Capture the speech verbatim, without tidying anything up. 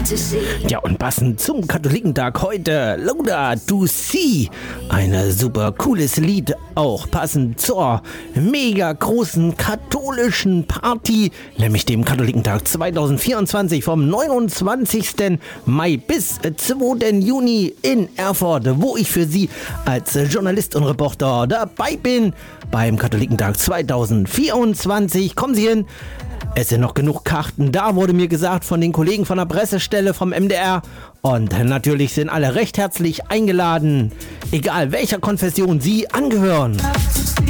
Ja, und passend zum Katholikentag heute Lauda to Si. Ein super cooles Lied, auch passend zur mega großen katholischen Party, nämlich dem Katholikentag zwanzig vierundzwanzig vom neunundzwanzigsten Mai bis zweiten Juni in Erfurt, wo ich für Sie als Journalist und Reporter dabei bin. Beim Katholikentag zwanzig vierundzwanzig. Kommen Sie hin. Es sind noch genug Karten da, wurde mir gesagt von den Kollegen von der Pressestelle vom M D R. Und natürlich sind alle recht herzlich eingeladen, egal welcher Konfession Sie angehören.